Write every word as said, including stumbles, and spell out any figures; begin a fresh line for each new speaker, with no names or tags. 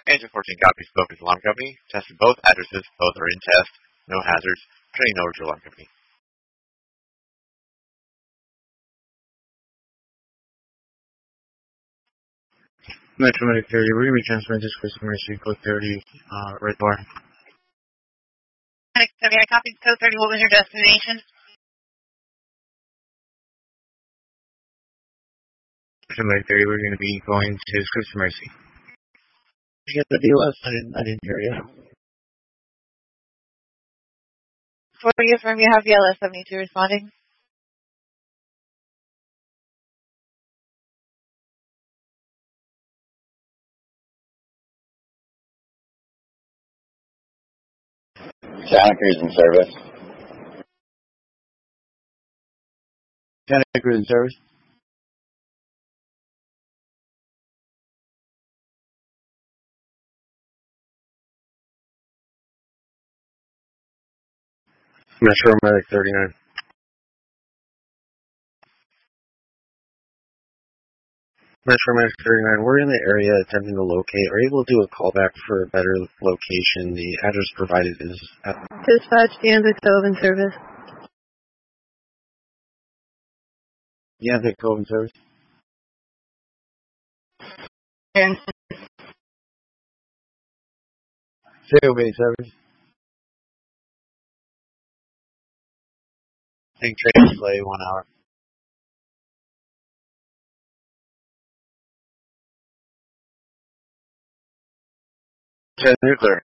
Agent fourteen copies, Focus Alarm Company. Tested both addresses. Both are in test. No hazards. Turning over to Alarm Company.
Metro Medic thirty, we're going to be transferring this customer to code thirty, uh, Red Bar.
Medic thirty, I copied code thirty. What was your destination?
Metro Medic thirty, we're going to be going to Scripps Mercy.
You get the B L S? I didn't, I didn't hear you.
Before you affirm, you have B L S seventy-two responding.
Santa Cruz in service.
Santa Cruz in service.
Metro Medic thirty-nine. Metro Medic thirty-nine, we're in the area attempting to locate. Are you able to do a callback for a better location? The address provided is at
Dispatch, Deandra Cove in service.
Deandra Cove in service.
And
Zero Bay service.
Think train delay one hour.
Ten nuclear.